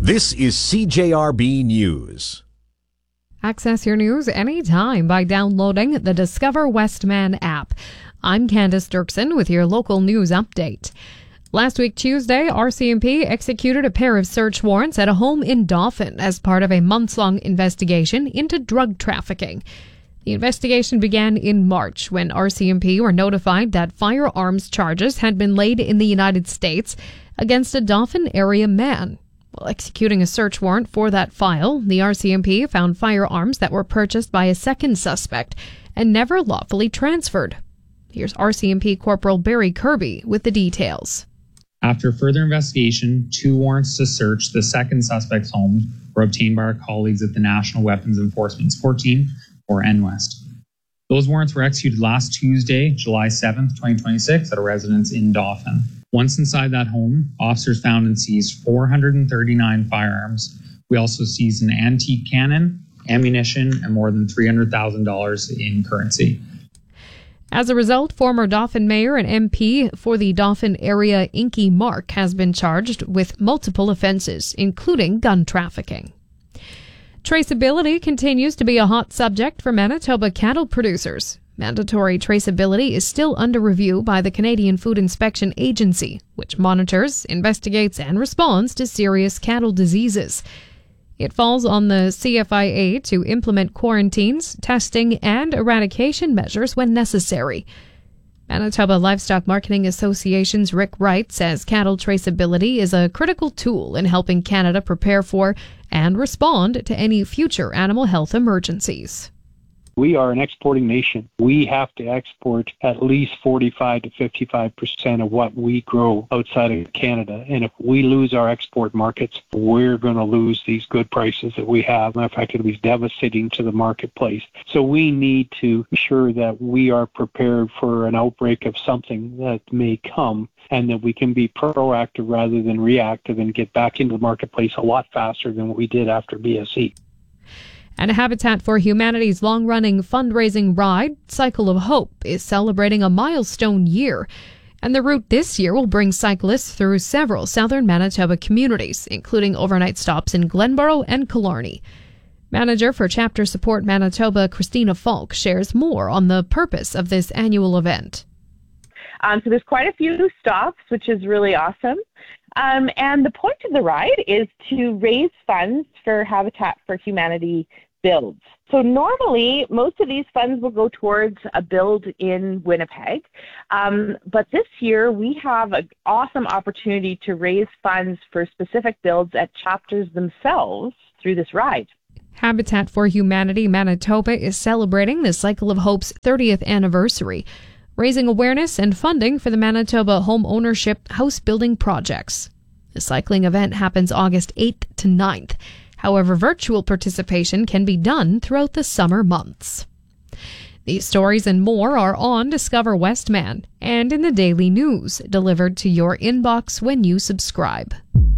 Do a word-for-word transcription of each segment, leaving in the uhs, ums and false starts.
This is C J R B News. Access your news anytime by downloading the Discover Westman app. I'm Candace Dirksen with your local news update. Last week, Tuesday, R C M P executed a pair of search warrants at a home in Dauphin as part of a months-long investigation into drug trafficking. The investigation began in March when R C M P were notified that firearms charges had been laid in the United States against a Dauphin area man. While executing a search warrant for that file, the R C M P found firearms that were purchased by a second suspect and never lawfully transferred. Here's R C M P Corporal Barry Kirby with the details. After further investigation, two warrants to search the second suspect's home were obtained by our colleagues at the National Weapons Enforcement Support Team, or N W E S T. Those warrants were executed last Tuesday, July seventh, twenty twenty-six, at a residence in Dauphin. Once inside that home, officers found and seized four hundred thirty-nine firearms. We also seized an antique cannon, ammunition, and more than three hundred thousand dollars in currency. As a result, former Dauphin Mayor and M P for the Dauphin area, Inky Mark, has been charged with multiple offenses, including gun trafficking. Traceability continues to be a hot subject for Manitoba cattle producers. Mandatory traceability is still under review by the Canadian Food Inspection Agency, which monitors, investigates, and responds to serious cattle diseases. It falls on the C F I A to implement quarantines, testing, and eradication measures when necessary. Manitoba Livestock Marketing Association's Rick Wright says cattle traceability is a critical tool in helping Canada prepare for and respond to any future animal health emergencies. We are an exporting nation. We have to export at least forty-five to fifty-five percent of what we grow outside of Canada. And if we lose our export markets, we're going to lose these good prices that we have. In fact, it'll be devastating to the marketplace. So we need to ensure that we are prepared for an outbreak of something that may come, and that we can be proactive rather than reactive and get back into the marketplace a lot faster than we did after B S E. And Habitat for Humanity's long-running fundraising ride, Cycle of Hope, is celebrating a milestone year. And the route this year will bring cyclists through several southern Manitoba communities, including overnight stops in Glenborough and Killarney. Manager for Chapter Support Manitoba, Christina Falk, shares more on the purpose of this annual event. Um, so there's quite a few stops, which is really awesome. Um, and the point of the ride is to raise funds for Habitat for Humanity builds. So normally, most of these funds will go towards a build in Winnipeg. Um, but this year, we have an awesome opportunity to raise funds for specific builds at chapters themselves through this ride. Habitat for Humanity Manitoba is celebrating the Cycle of Hope's thirtieth anniversary, raising awareness and funding for the Manitoba home ownership house building projects. The cycling event happens August eighth to ninth. However, virtual participation can be done throughout the summer months. These stories and more are on Discover Westman and in the daily news, delivered to your inbox when you subscribe.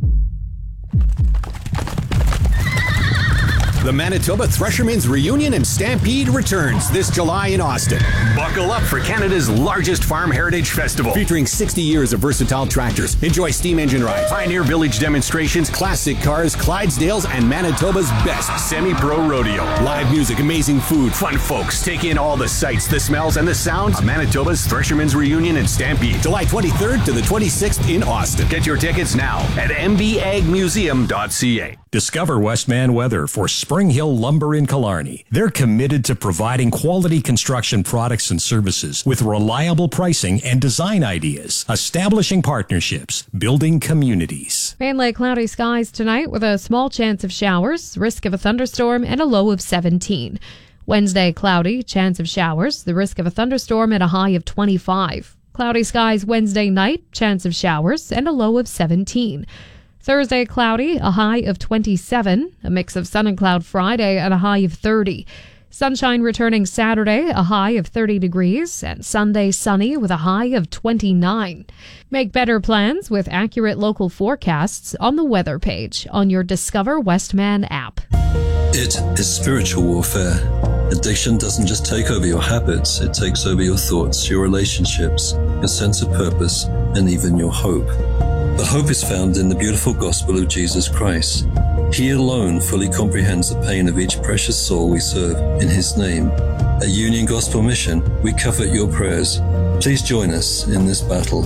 The Manitoba Threshermen's Reunion and Stampede returns this July in Austin. Buckle up for Canada's largest farm heritage festival. Featuring sixty years of versatile tractors. Enjoy steam engine rides, Pioneer Village demonstrations, classic cars, Clydesdales, and Manitoba's best semi-pro rodeo. Live music, amazing food, fun folks. Take in all the sights, the smells, and the sounds of Manitoba's Threshermen's Reunion and Stampede. July twenty-third to the twenty-sixth in Austin. Get your tickets now at m b ag museum dot c a. Discover Westman Weather for Spring Hill Lumber in Killarney. They're committed to providing quality construction products and services with reliable pricing and design ideas, establishing partnerships, building communities. Mainly cloudy skies tonight with a small chance of showers, risk of a thunderstorm, and a low of seventeen. Wednesday, cloudy, chance of showers, the risk of a thunderstorm at a high of twenty-five. Cloudy skies Wednesday night, chance of showers, and a low of seventeen. Thursday, cloudy, a high of twenty-seven. A mix of sun and cloud Friday at a high of thirty. Sunshine returning Saturday, a high of thirty degrees. And Sunday, sunny with a high of twenty-nine. Make better plans with accurate local forecasts on the weather page on your Discover Westman app. It is spiritual warfare. Addiction doesn't just take over your habits, it takes over your thoughts, your relationships, your sense of purpose, and even your hope. The hope is found in the beautiful gospel of Jesus Christ. He alone fully comprehends the pain of each precious soul we serve in His name. At Union Gospel Mission, we covet your prayers. Please join us in this battle.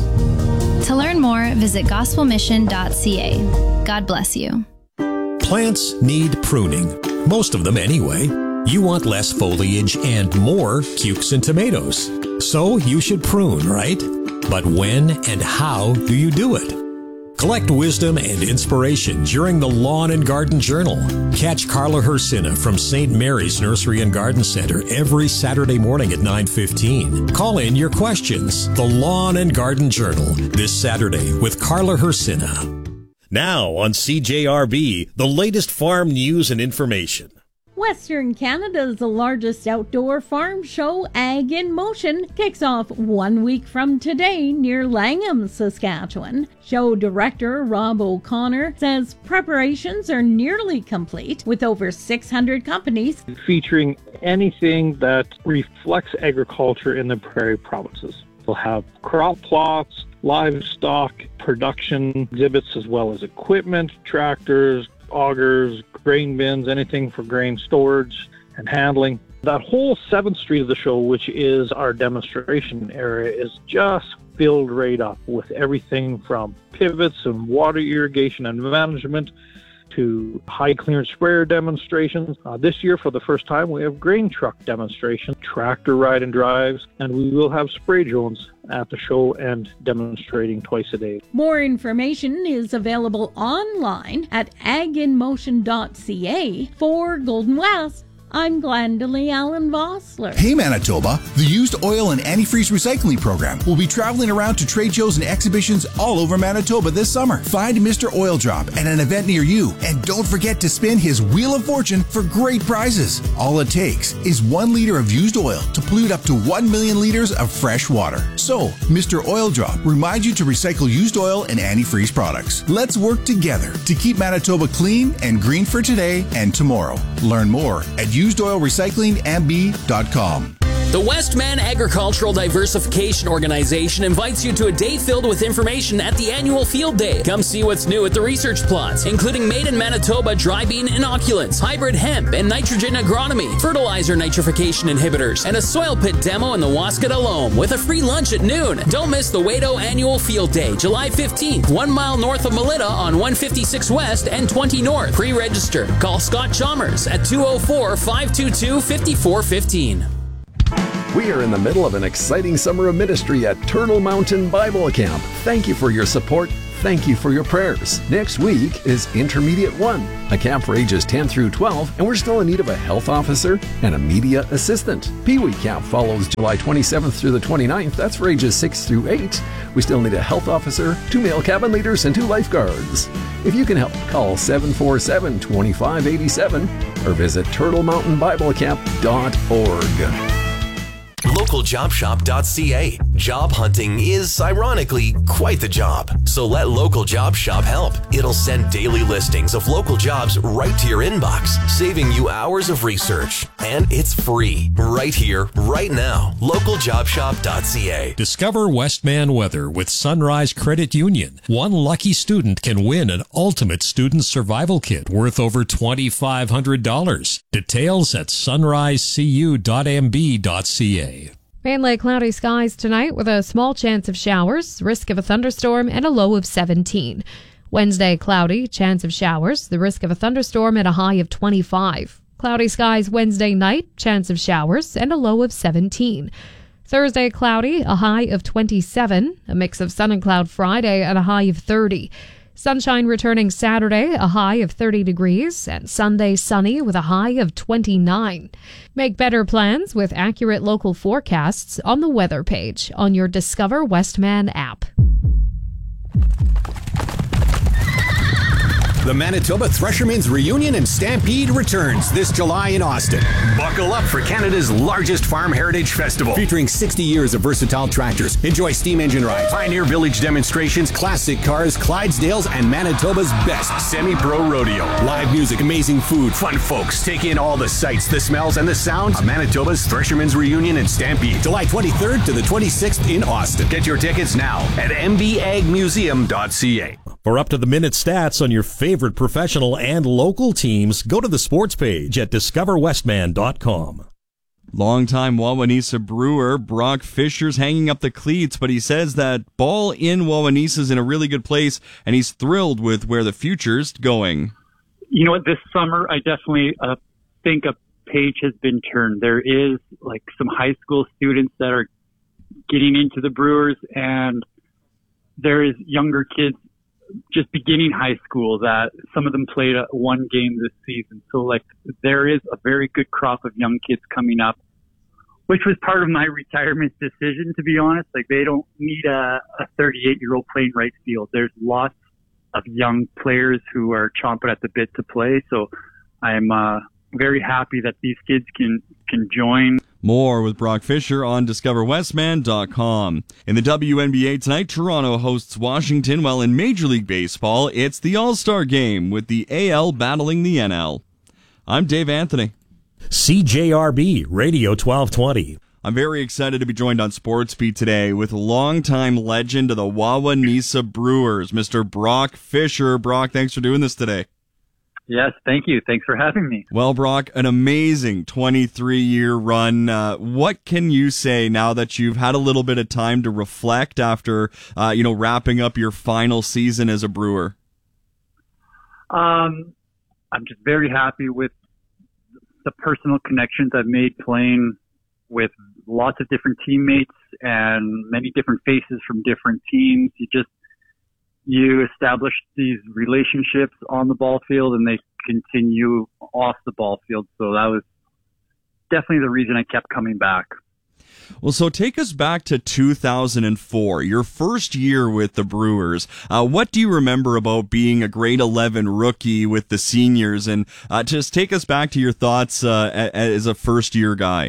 To learn more, visit gospel mission dot c a. God bless you. Plants need pruning. Most of them anyway. You want less foliage and more cukes and tomatoes. So you should prune, right? But when and how do you do it? Collect wisdom and inspiration during the Lawn and Garden Journal. Catch Carla Hersina from Saint Mary's Nursery and Garden Center every Saturday morning at nine fifteen. Call in your questions. The Lawn and Garden Journal this Saturday with Carla Hersina. Now on C J R B, the latest farm news and information. Western Canada's largest outdoor farm show, Ag in Motion, kicks off one week from today near Langham, Saskatchewan. Show director Rob O'Connor says preparations are nearly complete with over six hundred companies featuring anything that reflects agriculture in the prairie provinces. We'll have crop plots, livestock, production exhibits, as well as equipment, tractors, augers, grain bins, anything for grain storage and handling. That whole seventh Street of the show, which is our demonstration area, is just filled right up with everything from pivots and water irrigation and management to high clearance sprayer demonstrations. Uh, this year, for the first time, we have grain truck demonstrations, tractor ride and drives, and we will have spray drones at the show and demonstrating twice a day. More information is available online at ag in motion dot c a. For Golden West, I'm Glendalee Allen Vossler. Hey Manitoba, the Used Oil and Antifreeze Recycling Program will be traveling around to trade shows and exhibitions all over Manitoba this summer. Find Mister Oil Drop at an event near you, and don't forget to spin his Wheel of Fortune for great prizes. All it takes is one liter of used oil to pollute up to one million liters of fresh water. So, Mister Oil Drop reminds you to recycle used oil and antifreeze products. Let's work together to keep Manitoba clean and green for today and tomorrow. Learn more at used oil recycling m b dot com. The Westman Agricultural Diversification Organization invites you to a day filled with information at the annual Field Day. Come see what's new at the research plots, including made in Manitoba dry bean inoculants, hybrid hemp and nitrogen agronomy, fertilizer nitrification inhibitors, and a soil pit demo in the Waskata Loam with a free lunch at noon. Don't miss the Wado Annual Field Day, July fifteenth, one mile north of Melita on one fifty-six West and twenty North. Pre-register. Call Scott Chalmers at two oh four, five two two, five four one five. We are in the middle of an exciting summer of ministry at Turtle Mountain Bible Camp. Thank you for your support. Thank you for your prayers. Next week is Intermediate one, a camp for ages ten through twelve, and we're still in need of a health officer and a media assistant. Pee-wee Camp follows July twenty-seventh through the twenty-ninth. That's for ages six through eight. We still need a health officer, two male cabin leaders, and two lifeguards. If you can help, call seven four seven, two five eight seven or visit turtle mountain bible camp dot org. local job shop dot c a. Job hunting is, ironically, quite the job. So let Local Job Shop help. It'll send daily listings of local jobs right to your inbox, saving you hours of research. And it's free, right here, right now. local job shop dot c a. Discover Westman weather with Sunrise Credit Union. One lucky student can win an ultimate student survival kit worth over twenty-five hundred dollars. Details at sunrise c u dot m b dot c a. Mainly cloudy skies tonight with a small chance of showers, risk of a thunderstorm, and a low of seventeen. Wednesday, cloudy, chance of showers, the risk of a thunderstorm at a high of twenty-five. Cloudy skies Wednesday night, chance of showers, and a low of seventeen. Thursday, cloudy, a high of twenty-seven. A mix of sun and cloud Friday at a high of thirty. Sunshine returning Saturday, a high of thirty degrees, and Sunday sunny with a high of twenty-nine. Make better plans with accurate local forecasts on the weather page on your Discover Westman app. The Manitoba Threshermen's Reunion and Stampede returns this July in Austin. Buckle up for Canada's largest farm heritage festival, featuring sixty years of versatile tractors. Enjoy steam engine rides, Pioneer Village demonstrations, classic cars, Clydesdales, and Manitoba's best semi-pro rodeo. Live music, amazing food, fun folks. Take in all the sights, the smells, and the sounds of Manitoba's Threshermen's Reunion and Stampede, July twenty-third to the twenty-sixth in Austin. Get your tickets now at m b ag museum dot c a. For up-to-the-minute stats on your favorite professional and local teams, go to the sports page at discover westman dot com. Longtime Wawanesa brewer Brock Fisher's hanging up the cleats, but he says that ball in Wawanesa is in a really good place, and he's thrilled with where the future's going. You know what? This summer, I definitely uh, think a page has been turned. There is like some high school students that are getting into the Brewers, and there is younger kids just beginning high school that some of them played a, one game this season. So like there is a very good crop of young kids coming up, which was part of my retirement decision, to be honest. Like they don't need a, a thirty-eight year old playing right field. There's lots of young players who are chomping at the bit to play. So I'm uh, very happy that these kids can, can join. More with Brock Fisher on discover westman dot com. In the W N B A tonight, Toronto hosts Washington, while in Major League Baseball, it's the All-Star Game with the A L battling the N L. I'm Dave Anthony. C J R B Radio twelve twenty. I'm very excited to be joined on SportsBeat today with longtime legend of the Wawanesa Brewers, Mister Brock Fisher. Brock, thanks for doing this today. Yes, thank you. Thanks for having me. Well, Brock, an amazing twenty-three year run. Uh, what can you say now that you've had a little bit of time to reflect after, uh, you know, wrapping up your final season as a Brewer? Um, I'm just very happy with the personal connections I've made playing with lots of different teammates and many different faces from different teams. You just You establish these relationships on the ball field, and they continue off the ball field. So that was definitely the reason I kept coming back. Well, so take us back to two thousand four, your first year with the Brewers. Uh, what do you remember about being a grade eleven rookie with the seniors? And uh, just take us back to your thoughts uh, as a first-year guy.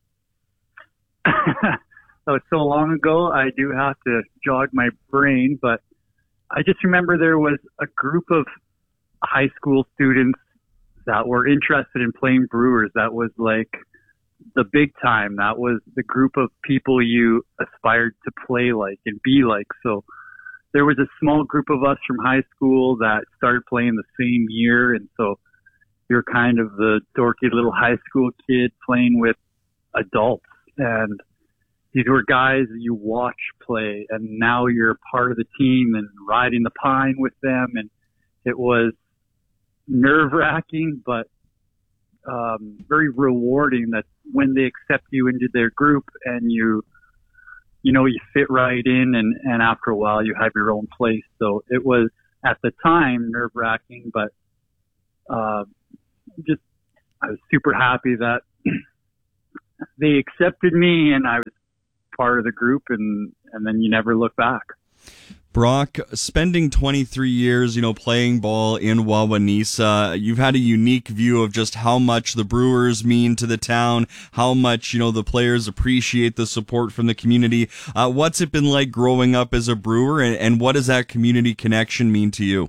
So it's so long ago, I do have to jog my brain, but I just remember there was a group of high school students that were interested in playing Brewers. That was like the big time. That was the group of people you aspired to play like and be like. So there was a small group of us from high school that started playing the same year. And so you're kind of the dorky little high school kid playing with adults. And these were guys that you watch play, and now you're part of the team and riding the pine with them. And it was nerve-wracking, but um, very rewarding that when they accept you into their group and you, you know, you fit right in, and, and after a while you have your own place. So it was, at the time, nerve-wracking, but uh, just I was super happy that they accepted me and I was part of the group, and and then you never look back. Brock, spending twenty-three years, you know, playing ball in Wawanesa, you've had a unique view of just how much the Brewers mean to the town, how much, you know, the players appreciate the support from the community. Uh, what's it been like growing up as a Brewer, and, and what does that community connection mean to you?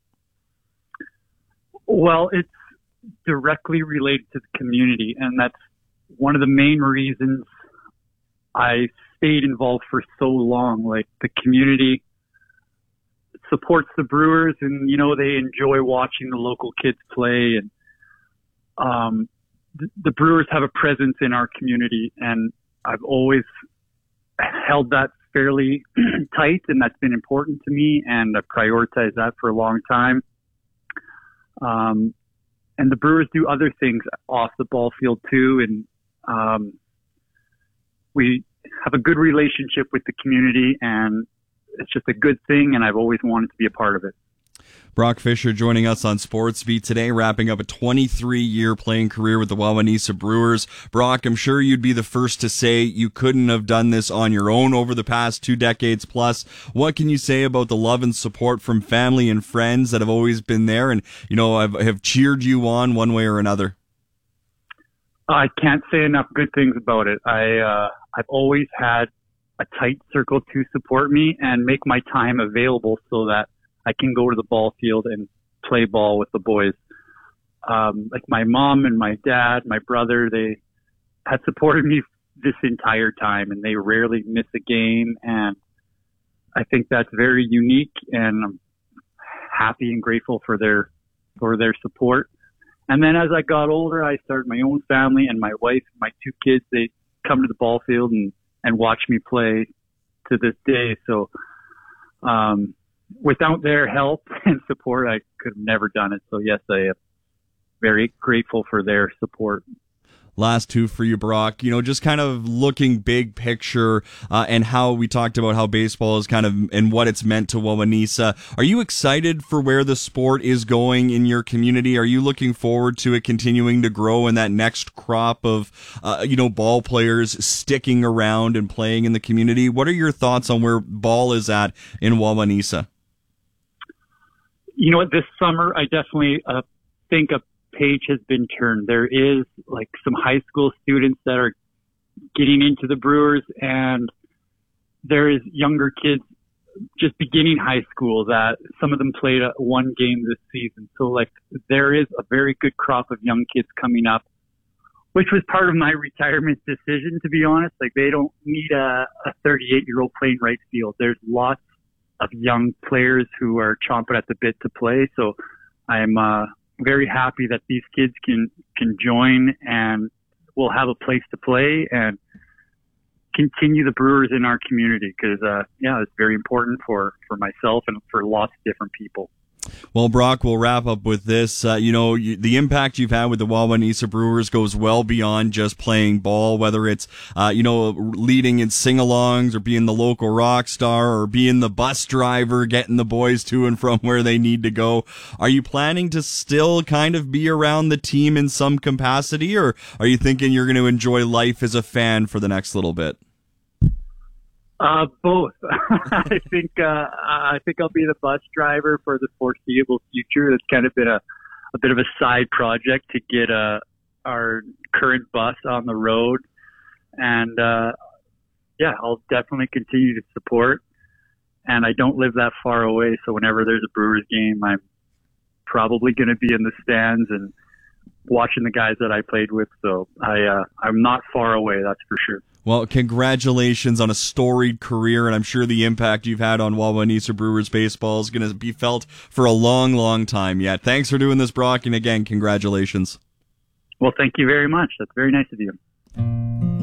Well, it's directly related to the community, and that's one of the main reasons I stayed involved for so long. Like, the community supports the Brewers, and, you know, they enjoy watching the local kids play. And um, th- the Brewers have a presence in our community, and I've always held that fairly tight, and that's been important to me, and I've prioritized that for a long time. Um, and the Brewers do other things off the ball field too, and um, we have a good relationship with the community, and it's just a good thing, and I've always wanted to be a part of it. Brock Fisher joining us on SportsBeat today, wrapping up a twenty-three-year playing career with the Wawaniesa Brewers. Brock, I'm sure you'd be the first to say you couldn't have done this on your own over the past two decades plus. What can you say about the love and support from family and friends that have always been there and, you know, have, have cheered you on one way or another? I can't say enough good things about it. I, uh, I've always had a tight circle to support me and make my time available so that I can go to the ball field and play ball with the boys. Um, like my mom and my dad, my brother, they had supported me this entire time, and they rarely miss a game. And I think that's very unique, and I'm happy and grateful for their for their support. And then as I got older, I started my own family, and my wife, my two kids, they come to the ball field and, and watch me play to this day. So, um, without their help and support, I could have never done it. So yes, I am very grateful for their support. Last two for you, Brock. You know, just kind of looking big picture uh, and how we talked about how baseball is kind of and what it's meant to Wawaniesa. Are you excited for where the sport is going in your community? Are you looking forward to it continuing to grow and that next crop of, uh, you know, ball players sticking around and playing in the community? What are your thoughts on where ball is at in Wawaniesa? You know what? This summer, I definitely uh, think a page has been turned. There is like some high school students that are getting into the Brewers, and there is younger kids just beginning high school that some of them played a, one game this season. So like there is a very good crop of young kids coming up, which was part of my retirement decision, to be honest. Like they don't need a, a thirty-eight year old playing right field. There's lots of young players who are chomping at the bit to play. So I'm, uh, very happy that these kids can, can join and will have a place to play and continue the Brewers in our community. Cause, uh, yeah, it's very important for, for myself and for lots of different people. Well, Brock, we'll wrap up with this. Uh, you know, you, the impact you've had with the Wawaniesa Brewers goes well beyond just playing ball, whether it's, uh, you know, leading in sing-alongs or being the local rock star or being the bus driver, getting the boys to and from where they need to go. Are you planning to still kind of be around the team in some capacity, or are you thinking you're going to enjoy life as a fan for the next little bit? Uh, both. I think, uh, I think I'll be the bus driver for the foreseeable future. It's kind of been a, a bit of a side project to get, uh, our current bus on the road. And, uh, yeah, I'll definitely continue to support. And I don't live that far away. So whenever there's a Brewers game, I'm probably going to be in the stands and watching the guys that I played with. So I, uh, I'm not far away. That's for sure. Well, congratulations on a storied career, and I'm sure the impact you've had on Wawaniesa Brewers baseball is going to be felt for a long, long time yet. Thanks for doing this, Brock, and again, congratulations. Well, thank you very much. That's very nice of you.